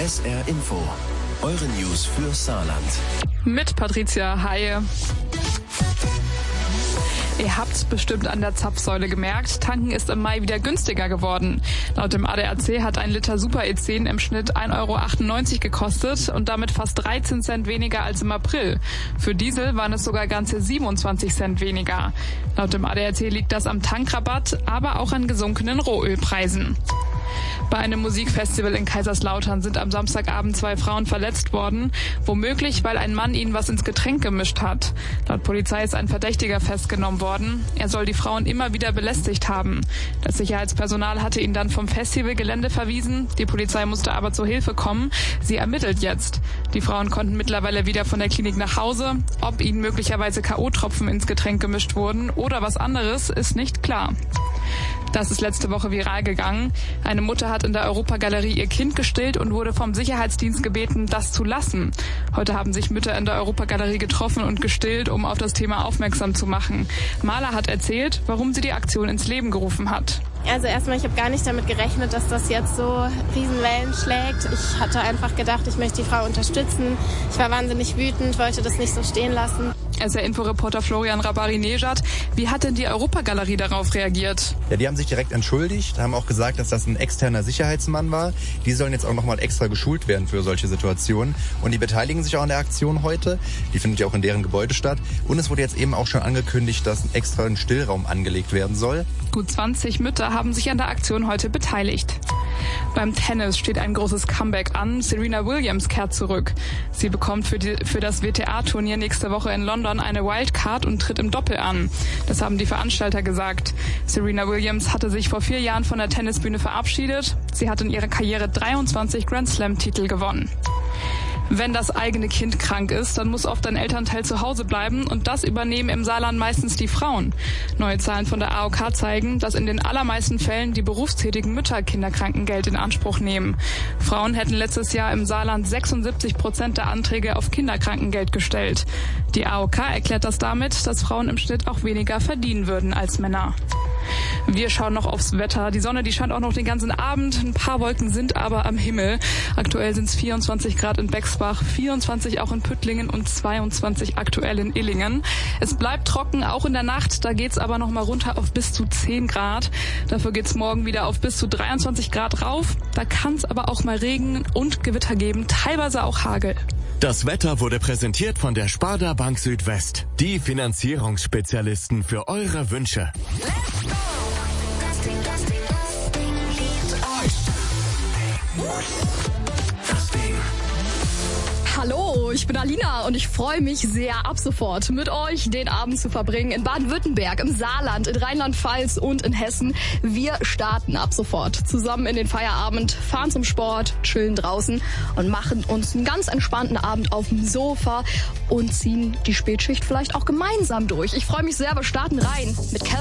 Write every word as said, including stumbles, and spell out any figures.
S R Info, eure News für Saarland. Mit Patricia Haie. Ihr habt's bestimmt an der Zapfsäule gemerkt, tanken ist im Mai wieder günstiger geworden. Laut dem A D A C hat ein Liter Super E zehn im Schnitt ein Euro achtundneunzig gekostet und damit fast dreizehn Cent weniger als im April. Für Diesel waren es sogar ganze siebenundzwanzig Cent weniger. Laut dem A D A C liegt das am Tankrabatt, aber auch an gesunkenen Rohölpreisen. Bei einem Musikfestival in Kaiserslautern sind am Samstagabend zwei Frauen verletzt worden, womöglich, weil ein Mann ihnen was ins Getränk gemischt hat. Laut Polizei ist ein Verdächtiger festgenommen worden. Er soll die Frauen immer wieder belästigt haben. Das Sicherheitspersonal hatte ihn dann vom Festivalgelände verwiesen. Die Polizei musste aber zur Hilfe kommen. Sie ermittelt jetzt. Die Frauen konnten mittlerweile wieder von der Klinik nach Hause. Ob ihnen möglicherweise K O-Tropfen ins Getränk gemischt wurden oder was anderes, ist nicht klar. Das ist letzte Woche viral gegangen. Eine Mutter hat in der Europagalerie ihr Kind gestillt und wurde vom Sicherheitsdienst gebeten, das zu lassen. Heute haben sich Mütter in der Europagalerie getroffen und gestillt, um auf das Thema aufmerksam zu machen. Maler hat erzählt, warum sie die Aktion ins Leben gerufen hat. Also erstmal, ich habe gar nicht damit gerechnet, dass das jetzt so Riesenwellen schlägt. Ich hatte einfach gedacht, ich möchte die Frau unterstützen. Ich war wahnsinnig wütend, wollte das nicht so stehen lassen. S R-Inforeporter Florian Rabari-Nejad, wie hat denn die Europagalerie darauf reagiert? Ja, die haben sich direkt entschuldigt, haben auch gesagt, dass das ein externer Sicherheitsmann war. Die sollen jetzt auch nochmal extra geschult werden für solche Situationen. Und die beteiligen sich auch an der Aktion heute. Die findet ja auch in deren Gebäude statt. Und es wurde jetzt eben auch schon angekündigt, dass extra ein Stillraum angelegt werden soll. Gut zwanzig Mütter haben sich an der Aktion heute beteiligt. Beim Tennis steht ein großes Comeback an. Serena Williams kehrt zurück. Sie bekommt für, die, für das W T A-Turnier nächste Woche in London eine Wildcard und tritt im Doppel an. Das haben die Veranstalter gesagt. Serena Williams hatte sich vor vier Jahren von der Tennisbühne verabschiedet. Sie hat in ihrer Karriere dreiundzwanzig Grand Slam-Titel gewonnen. Wenn das eigene Kind krank ist, dann muss oft ein Elternteil zu Hause bleiben und das übernehmen im Saarland meistens die Frauen. Neue Zahlen von der A O K zeigen, dass in den allermeisten Fällen die berufstätigen Mütter Kinderkrankengeld in Anspruch nehmen. Frauen hätten letztes Jahr im Saarland sechsundsiebzig Prozent der Anträge auf Kinderkrankengeld gestellt. Die A O K erklärt das damit, dass Frauen im Schnitt auch weniger verdienen würden als Männer. Wir schauen noch aufs Wetter. Die Sonne, die scheint auch noch den ganzen Abend. Ein paar Wolken sind aber am Himmel. Aktuell sind es vierundzwanzig Grad in Bexbach, vierundzwanzig auch in Püttlingen und zweiundzwanzig aktuell in Illingen. Es bleibt trocken, auch in der Nacht. Da geht's aber noch mal runter auf bis zu zehn Grad. Dafür geht's morgen wieder auf bis zu dreiundzwanzig Grad rauf. Da kann es aber auch mal Regen und Gewitter geben, teilweise auch Hagel. Das Wetter wurde präsentiert von der Sparda Bank Südwest. Die Finanzierungsspezialisten für eure Wünsche. Hallo, ich bin Alina und ich freue mich sehr, ab sofort mit euch den Abend zu verbringen in Baden-Württemberg, im Saarland, in Rheinland-Pfalz und in Hessen. Wir starten ab sofort zusammen in den Feierabend, fahren zum Sport, chillen draußen und machen uns einen ganz entspannten Abend auf dem Sofa und ziehen die Spätschicht vielleicht auch gemeinsam durch. Ich freue mich sehr, wir starten rein mit Cal